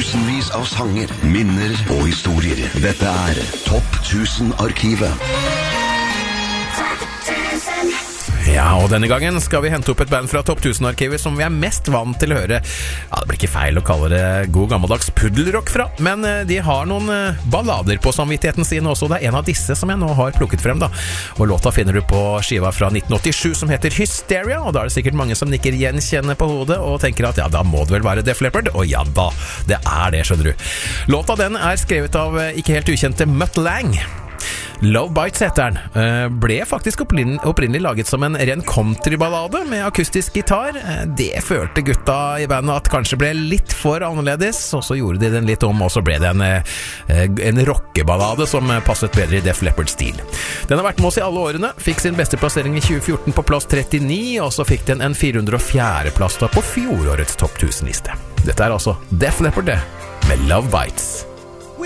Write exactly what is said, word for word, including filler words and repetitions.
Tusenvis av sanger, minner og historier. Dette er Topp tusen-arkivet. Ja, og denne gangen skal vi hente opp et band fra Topp tusen-arkivet som vi er mest vant til å høre. Ja, det blir ikke feil å kalle det god gammeldags puddelrock fra, men de har noen ballader på samvittigheten sin også. Det er en av disse som jeg nå har plukket frem da. Og låta finner du på skiva fra nitten åttisju som heter Hysteria, og da er det sikkert mange som nikker gjenkjenne på hodet og tenker at ja, da må det vel være Def Leppard, og ja da, det er det, skjønner du. Låta den er skrevet av ikke helt ukjente Mutt Lange. Love Bites heter den. Ble faktisk opprinnelig laget som en ren countryballade med akustisk gitar. Det følte gutta i bandet at kanskje ble litt for annerledes, og så gjorde de den litt om, og så ble det en, en rockeballade som passet bedre i Def Leppard-stil. Den har vært med oss i alle årene, fikk sin beste plassering i tjue fjorten på plass trettini, og så fikk den en fire hundre og fjerde plass da på fjorårets Topp tusen-liste. Dette er altså Def Leppard med Love Bites.